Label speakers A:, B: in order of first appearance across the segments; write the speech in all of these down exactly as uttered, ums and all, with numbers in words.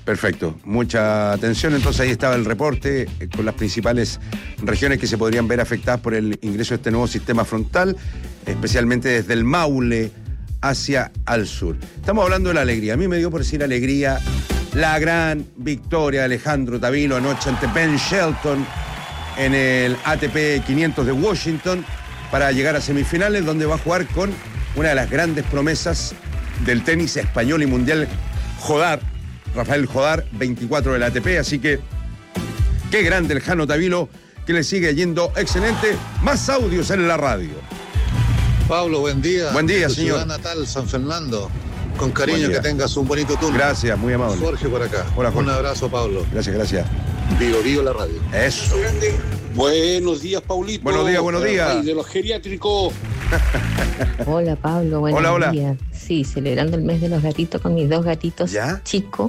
A: Perfecto, mucha atención. Entonces ahí estaba el reporte eh, con las principales regiones que se podrían ver afectadas por el ingreso de este nuevo sistema frontal, especialmente desde el Maule hacia al sur. Estamos hablando de la alegría. A mí me dio por decir alegría la gran victoria de Alejandro Tavilo anoche ante Ben Shelton en el A T P quinientos de Washington para llegar a semifinales, donde va a jugar con una de las grandes promesas del tenis español y mundial, Jodar, Rafael Jodar, veinticuatro del A T P, así que qué grande el Jano Tavilo, que le sigue yendo excelente. Más audios en la radio.
B: Pablo, buen día.
A: Buen día,
B: tu
A: señor.
B: Ciudad natal, San Fernando. Con cariño, que tengas un bonito turno.
A: Gracias, muy amable.
B: Jorge por acá.
A: Hola, Jorge.
B: Un abrazo, Pablo.
A: Gracias, gracias.
B: Vivo, vivo la radio.
A: Eso.
C: Buenos días, Paulito.
A: Buenos días, buenos días.
C: Ay, de los geriátricos.
D: Hola, Pablo, buenos
A: hola, hola.
D: días. Sí, celebrando el mes de los gatitos con mis dos gatitos,
A: ¿ya?
D: Chico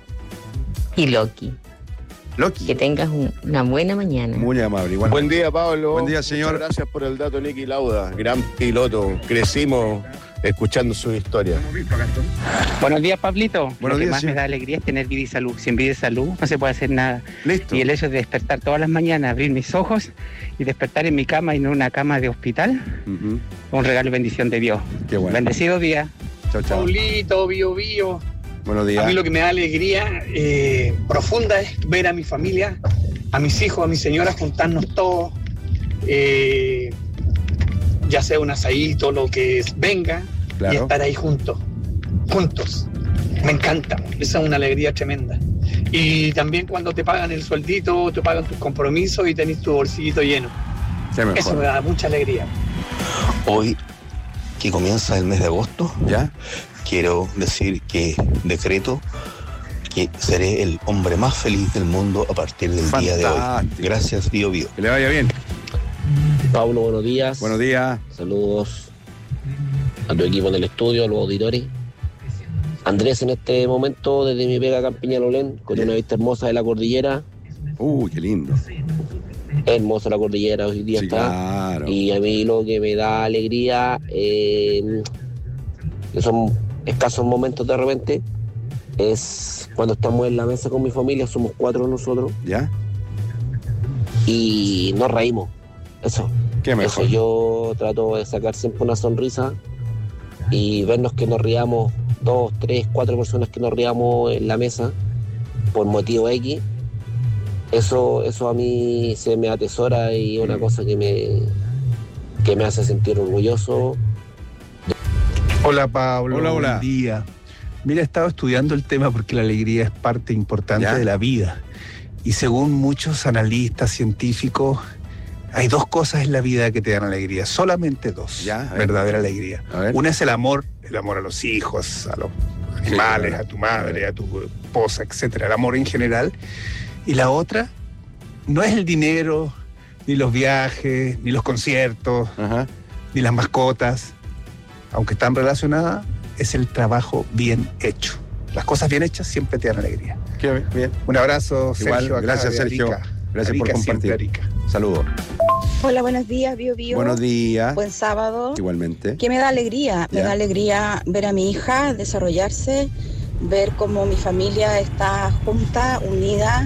D: y Loki.
A: Loki.
D: Que tengas un, una buena mañana.
A: Muy amable, igual.
E: Buen día, Pablo.
A: Buen día, señor.
E: Muchas gracias por el dato, Nicky Lauda. Gran piloto. Crecimos escuchando su historia.
F: Buenos días, Pablito.
A: Buenos
F: Lo que
A: días,
F: más
A: sí.
F: me da alegría es tener vida y salud. Sin vida y salud no se puede hacer nada.
A: Listo.
F: Y el hecho de despertar todas las mañanas, abrir mis ojos y despertar en mi cama y no en una cama de hospital,
A: Uh-huh.
F: un regalo y bendición de Dios.
A: Qué bueno.
F: Bendecido día.
A: Chao, chao.
G: Paulito, Bio Bio.
A: Buenos días.
G: A mí lo que me da alegría eh, profunda es ver a mi familia, a mis hijos, a mi señora, juntarnos todos, eh, ya sea un asadito, lo que venga,
A: Claro.
G: y estar ahí juntos, juntos. Me encanta, esa es una alegría tremenda. Y también cuando te pagan el sueldito, te pagan tus compromisos y tenés tu bolsillito lleno.
A: Qué mejor.
G: Eso me da mucha alegría.
H: Hoy, que comienza el mes de agosto,
A: ¿Ya?
H: quiero decir que decreto que seré el hombre más feliz del mundo a partir del día de hoy.
A: Fantástico.
H: Gracias, Bio Bio.
A: Que le vaya bien.
I: Pablo, buenos días.
A: Buenos días.
I: Saludos a tu equipo en el estudio, a los auditores. Andrés, en este momento, desde mi pega acá en Peñalolén, con
A: Bien.
I: una vista hermosa de la cordillera.
A: Uy, qué lindo.
I: Hermosa la cordillera hoy día
A: Sí,
I: está.
A: claro.
I: Y a mí lo que me da alegría, eh, que son escasos momentos de repente, es cuando estamos en la mesa con mi familia, somos cuatro nosotros,
A: ¿Ya?
I: y nos reímos. Eso.
A: Qué mejor.
I: Eso, yo trato de sacar siempre una sonrisa y vernos que nos riamos, dos, tres, cuatro personas que nos riamos en la mesa por motivo X. Eso, eso a mí se me atesora y es una cosa que me, que me hace sentir orgulloso.
J: Hola, Pablo.
A: Hola, hola.
J: Buen día. Mira, he estado estudiando el tema porque la alegría es parte importante
A: ¿Ya?
J: de la vida. Y según muchos analistas científicos, hay dos cosas en la vida que te dan alegría. Solamente dos.
A: Ya, a ver.
J: Verdadera alegría.
A: A ver.
J: Una es el amor, el amor a los hijos, a los animales,
A: claro.
J: a tu madre, a tu esposa, etcétera. El amor en general. Y la otra no es el dinero, ni los viajes, ni los conciertos,
A: Ajá.
J: ni las mascotas, aunque están relacionadas, es el trabajo bien hecho. Las cosas bien hechas siempre te dan alegría.
A: Qué bien.
J: Un abrazo,
A: Igual,
J: Sergio. acá
A: gracias,
J: de
A: Sergio.
J: Arica.
A: Gracias por
J: Arica,
A: compartir.
J: siempre Arica.
A: Saludos.
K: Hola, buenos días, Bio Bio.
A: Buenos días.
K: Buen sábado.
A: Igualmente.
K: ¿Qué me da alegría? Me
A: Ya.
K: da alegría ver a mi hija desarrollarse, ver cómo mi familia está junta, unida,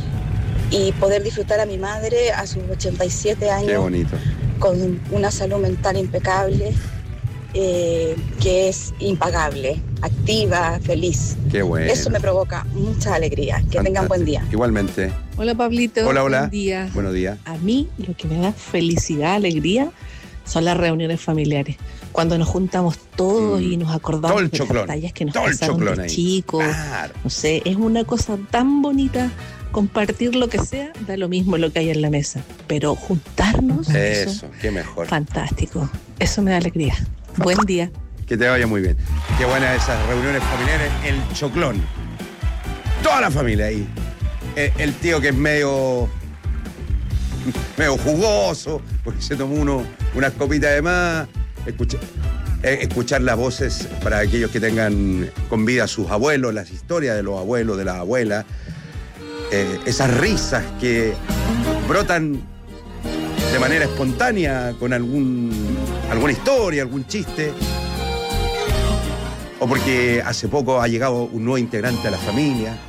K: y poder disfrutar a mi madre a sus ochenta y siete
A: Qué
K: años
A: bonito.
K: con una salud mental impecable, eh, que es impagable, activa, feliz.
A: Qué bueno.
K: Eso me provoca mucha alegría. Que tengan buen día.
A: Igualmente.
L: Hola, Pablito.
A: Hola, hola.
L: Buen día.
A: Buenos días.
L: A mí lo que me da felicidad, alegría, son las reuniones familiares. Cuando nos juntamos todos
A: Mm.
L: y nos
A: Todo
L: acordamos
A: el
L: de
A: choclón.
L: las tallas que nos
A: Todo el
L: pasaron
A: choclón
L: de
A: ahí.
L: chicos.
A: Claro.
L: No sé, es una cosa tan bonita. Compartir lo que sea, da lo mismo lo que hay en la mesa. Pero juntarnos, eso,
A: Eso, qué mejor.
L: fantástico. Eso me da alegría. Buen día.
A: Que te vaya muy bien. Qué buenas esas reuniones familiares. El choclón. Toda la familia ahí. El, el tío que es medio medio jugoso, porque se tomó uno, unas copitas de más. Escucha, eh, escuchar las voces para aquellos que tengan con vida a sus abuelos, las historias de los abuelos, de las abuelas. Eh, esas risas que brotan de manera espontánea con algún, alguna historia, algún chiste. O porque hace poco ha llegado un nuevo integrante a la familia.